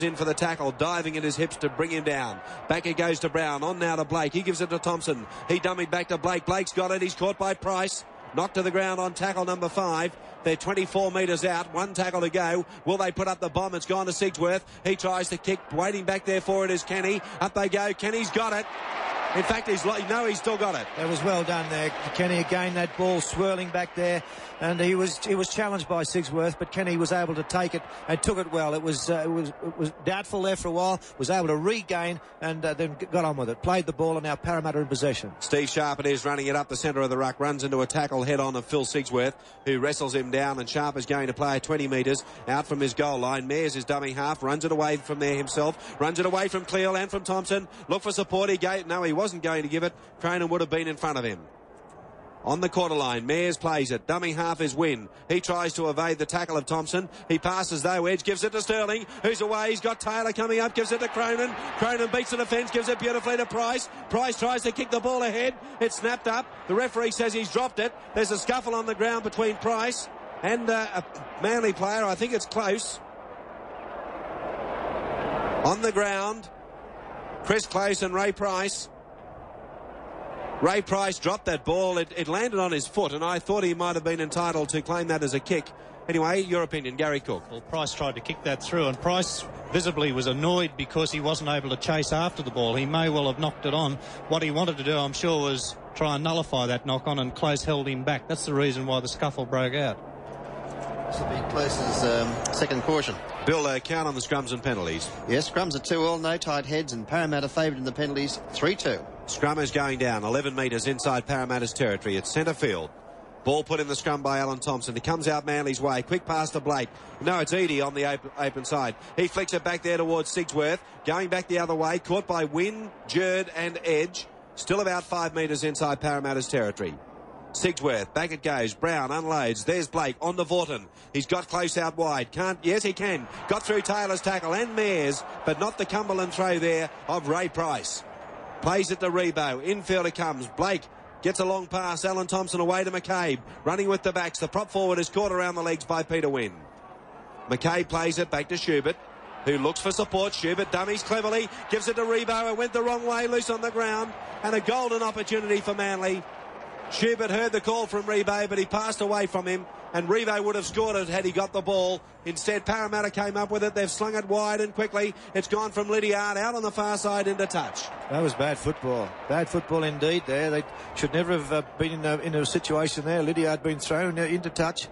in for the tackle, diving at his hips to bring him down. Back it goes to Brown, on now to Blake. He gives it to Thompson. He dummied back to Blake. Blake's got it. He's caught by Price. Knocked to the ground on tackle number 5. They're 24 metres out. One tackle to go. Will they put up the bomb? It's gone to Sigsworth. He tries to kick. Waiting back there for it is Kenny. Up they go. Kenny's got it. In fact, he's still got it. That was well done there, Kenny. Again, that ball swirling back there, and he was challenged by Sigsworth, but Kenny was able to take it and took it well. It was doubtful there for a while. Was able to regain and then got on with it. Played the ball, and now Parramatta in possession. Steve Sharp it is, running it up the centre of the ruck. Runs into a tackle head on of Phil Sigsworth, who wrestles him down, and Sharp is going to play 20 metres out from his goal line. Mears is dummy half, runs it away from there himself, runs it away from Cleal and from Thompson. Look for support. He wasn't going to give it. Cronin would have been in front of him. On the quarter line, Mears plays it. Dummy half is Wynn. He tries to evade the tackle of Thompson. He passes though edge, gives it to Sterling, who's away. He's got Taylor coming up, gives it to Cronin. Cronin beats the defence, gives it beautifully to Price. Price tries to kick the ball ahead. It's snapped up. The referee says he's dropped it. There's a scuffle on the ground between Price and a Manly player. I think it's close. On the ground, Chris Close and Ray Price. Ray Price dropped that ball. It landed on his foot, and I thought he might have been entitled to claim that as a kick. Anyway, your opinion, Gary Cook. Well, Price tried to kick that through, and Price visibly was annoyed because he wasn't able to chase after the ball. He may well have knocked it on. What he wanted to do, I'm sure, was try and nullify that knock on, and Close held him back. That's the reason why the scuffle broke out. This will be Close's second caution. Bill, count on the scrums and penalties. Yes, scrums are 2-all, no tight heads, and Parramatta favoured in the penalties 3-2. Scrum is going down 11 metres inside Parramatta's territory. It's centre field. Ball put in the scrum by Alan Thompson. He comes out Manly's way. Quick pass to Blake. No, it's Eadie on the open side. He flicks it back there towards Sigsworth. Going back the other way. Caught by Wynn, Jerd and Edge. Still about 5 metres inside Parramatta's territory. Sigsworth, back it goes. Brown unloads. There's Blake on to Vorton. He's got Close out wide. Yes, he can. Got through Taylor's tackle and Mears, but not the Cumberland throw there of Ray Price. Plays it to Rebo. Infield it comes. Blake gets a long pass. Alan Thompson away to McCabe. Running with the backs. The prop forward is caught around the legs by Peter Wynn. McCabe plays it back to Schubert, who looks for support. Schubert dummies cleverly. Gives it to Rebo. It went the wrong way. Loose on the ground. And a golden opportunity for Manly. Schubert heard the call from Rebo, but he passed away from him, and Rebo would have scored it had he got the ball. Instead, Parramatta came up with it. They've slung it wide and quickly. It's gone from Lydiard out on the far side into touch. That was bad football. Bad football indeed there. They should never have been in a situation there. Lydiard been thrown into touch.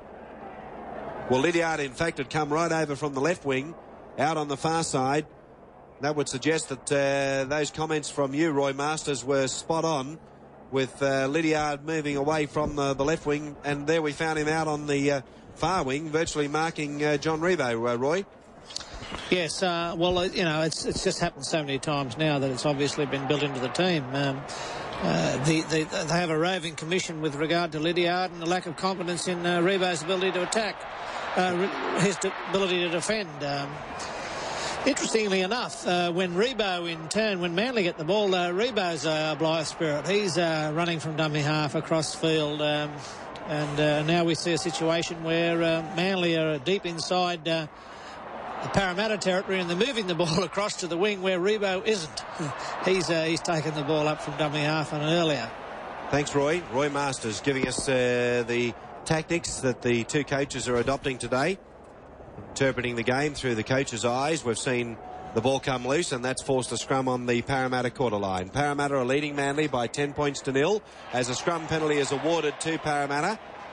Well, Lydiard, in fact, had come right over from the left wing, out on the far side. That would suggest that those comments from you, Roy Masters, were spot on, with Lydiard moving away from the left wing, and there we found him out on the far wing, virtually marking John Rebo, Roy. Yes, well, you know, it's just happened so many times now that it's obviously been built into the team. They have a roving commission with regard to Lydiard and the lack of confidence in Rebo's ability to attack, his ability to defend. Interestingly enough, when Rebo in turn, when Manly get the ball, Rebo's a Blythe spirit. He's running from dummy half across field, and now we see a situation where Manly are deep inside the Parramatta territory, and they're moving the ball across to the wing where Rebo isn't. He's taken the ball up from dummy half and earlier. Thanks, Roy. Roy Masters giving us the tactics that the two coaches are adopting today. Interpreting the game through the coach's eyes. We've seen the ball come loose, and that's forced a scrum on the Parramatta quarter line. Parramatta are leading Manly by 10 points to 0 as a scrum penalty is awarded to Parramatta.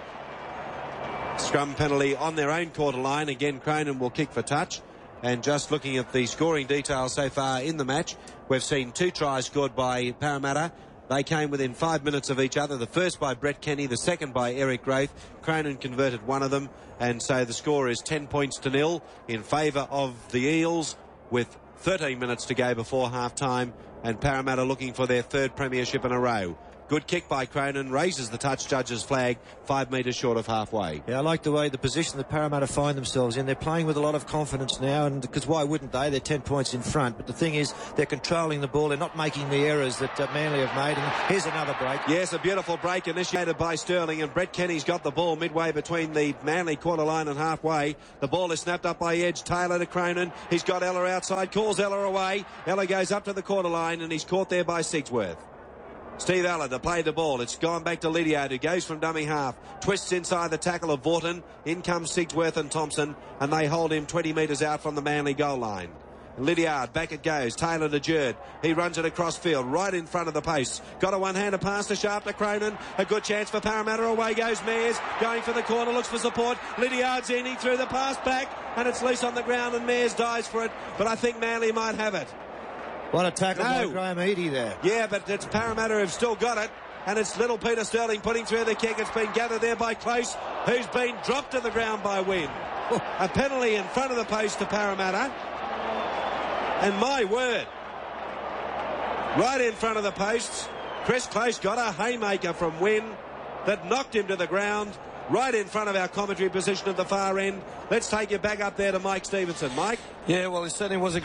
Scrum penalty on their own quarter line. Again, Cronin will kick for touch. And just looking at the scoring details so far in the match, we've seen 2 tries scored by Parramatta. They came within 5 minutes of each other. The first by Brett Kenny, the second by Eric Graith. Cronin converted one of them, and so the score is 10 points to 0 in favour of the Eels, with 13 minutes to go before half-time, and Parramatta looking for their third premiership in a row. Good kick by Cronin, raises the touch judge's flag 5 metres short of halfway. Yeah, I like the way the position that Parramatta find themselves in. They're playing with a lot of confidence now, and because why wouldn't they? They're 10 points in front. But the thing is, they're controlling the ball. They're not making the errors that Manly have made. And here's another break. Yes, a beautiful break initiated by Sterling, and Brett Kenny's got the ball midway between the Manly quarter line and halfway. The ball is snapped up by Edge. Taylor to Cronin. He's got Ella outside, calls Ella away. Ella goes up to the quarter line, and he's caught there by Sigsworth. Steve Allen to play the ball. It's gone back to Lydiard, who goes from dummy half. Twists inside the tackle of Vaughton. In comes Sigsworth and Thompson, and they hold him 20 metres out from the Manly goal line. Lydiard, back it goes. Taylor to Jerd. He runs it across field, right in front of the posts. Got a one-hander pass to Sharp to Cronin. A good chance for Parramatta. Away goes Mears. Going for the corner, looks for support. Lydiard's in. He threw the pass back, and it's loose on the ground, and Mears dives for it. But I think Manly might have it. What a tackle by Graham Eadie there. Yeah, but it's Parramatta who've still got it. And it's little Peter Sterling putting through the kick. It's been gathered there by Close, who's been dropped to the ground by Wynn. A penalty in front of the post to Parramatta. And my word, right in front of the posts, Chris Close got a haymaker from Wynn that knocked him to the ground. Right in front of our commentary position at the far end. Let's take you back up there to Mike Stevenson. Mike? Yeah, well, it certainly was a